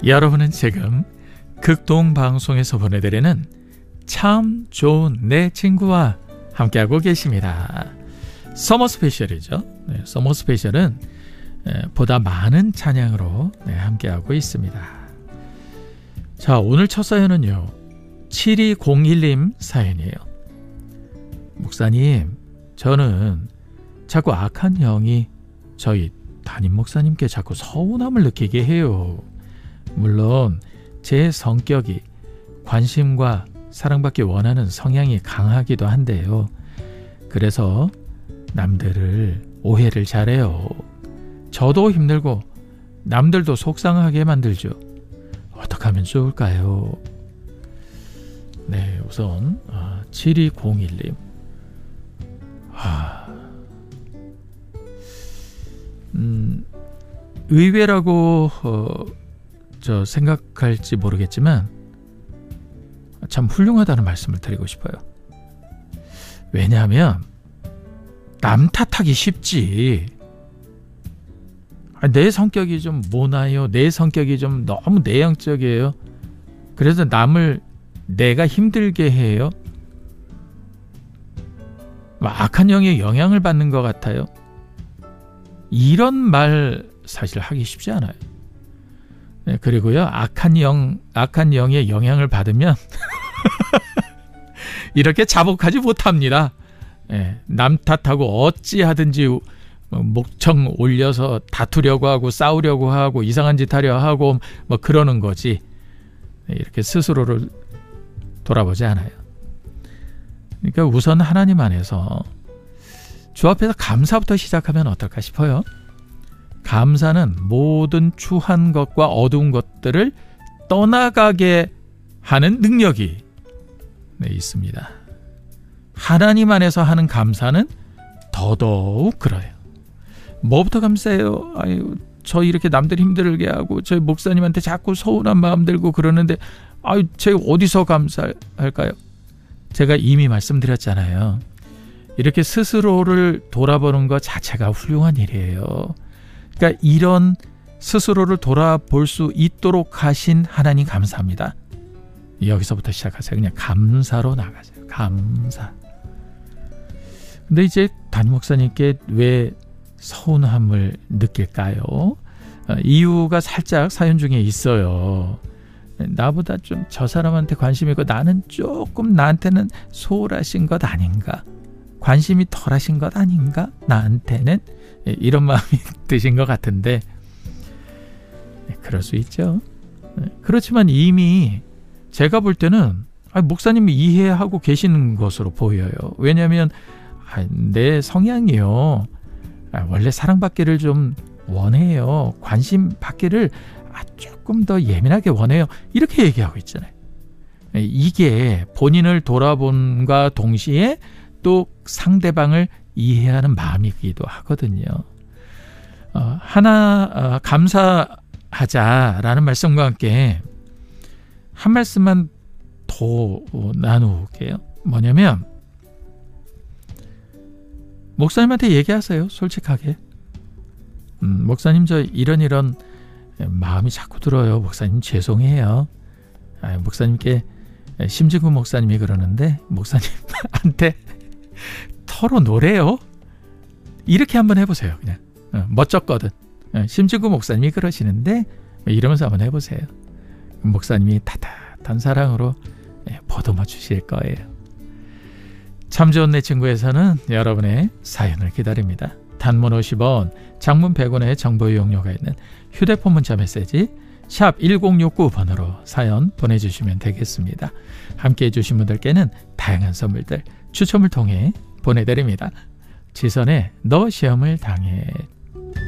여러분은 지금 극동방송에서 보내드리는 참 좋은 내 친구와 함께하고 계십니다. 서머 스페셜이죠. 네, 서머 스페셜은 보다 많은 찬양으로 함께하고 있습니다. 자, 오늘 첫 사연은요, 7201님 사연이에요. 목사님, 저는 자꾸 악한 영이 저희 담임 목사님께 자꾸 서운함을 느끼게 해요. 물론 제 성격이 관심과 사랑받기 원하는 성향이 강하기도 한데요. 그래서 남들을 오해를 잘해요. 저도 힘들고 남들도 속상하게 만들죠. 어떻게 하면 좋을까요? 네, 우선 7201님. 의외라고 생각할지 모르겠지만 참 훌륭하다는 말씀을 드리고 싶어요. 왜냐하면 남 탓하기 쉽지. 내 성격이 좀 모나요. 내 성격이 좀 너무 내향적이에요. 그래서 남을 내가 힘들게 해요. 악한 영의 영향을 받는 것 같아요. 이런 말 사실 하기 쉽지 않아요. 네, 그리고요, 악한 영의 영향을 받으면 이렇게 자복하지 못합니다. 네, 남 탓하고 어찌하든지 목청 올려서 다투려고 하고 싸우려고 하고 이상한 짓 하려 하고 뭐 그러는 거지. 네, 이렇게 스스로를 돌아보지 않아요. 그러니까 우선 하나님 안에서 주 앞에서 감사부터 시작하면 어떨까 싶어요. 감사는 모든 추한 것과 어두운 것들을 떠나가게 하는 능력이 있습니다. 하나님 안에서 하는 감사는 더더욱 그래요. 뭐부터 감사해요? 아유, 저 이렇게 남들 힘들게 하고 저희 목사님한테 자꾸 서운한 마음 들고 그러는데 아유, 제가 어디서 감사할까요? 제가 이미 말씀드렸잖아요. 이렇게 스스로를 돌아보는 것 자체가 훌륭한 일이에요. 그러니까 이런 스스로를 돌아볼 수 있도록 하신 하나님 감사합니다. 여기서부터 시작하세요. 그냥 감사로 나가세요. 감사. 근데 이제 담임 목사님께 왜 서운함을 느낄까요? 이유가 살짝 사연 중에 있어요. 나보다 좀 저 사람한테 관심이 있고 나는 조금 나한테는 소홀하신 것 아닌가? 관심이 덜하신 것 아닌가? 나한테는? 이런 마음이 드신 것 같은데 그럴 수 있죠. 그렇지만 이미 제가 볼 때는 목사님이 이해하고 계시는 것으로 보여요. 왜냐하면 내 성향이요, 원래 사랑받기를 좀 원해요. 관심 받기를 조금 더 예민하게 원해요. 이렇게 얘기하고 있잖아요. 이게 본인을 돌아본과 동시에 또 상대방을 이해하는 마음이기도 하거든요. 하나 감사하자라는 말씀과 함께 한 말씀만 더 나누게요. 뭐냐면 목사님한테 얘기하세요. 솔직하게. 목사님, 저 이런 마음이 자꾸 들어요. 목사님 죄송해요. 목사님께 심진구 목사님이 그러는데 목사님한테 털어놓으래요. 이렇게 한번 해보세요. 그냥 멋졌거든. 심진구 목사님이 그러시는데 이러면서 한번 해보세요. 목사님이 따뜻한 사랑으로 보듬어 주실 거예요. 참 좋은 내 친구에서는 여러분의 사연을 기다립니다. 단문 50원, 장문 100원의 정보 이용료가 있는 휴대폰 문자 메시지 샵 1069번으로 사연 보내주시면 되겠습니다. 함께해 주신 분들께는 다양한 선물들 추첨을 통해 보내드립니다. 지선의 너 시험을 당해.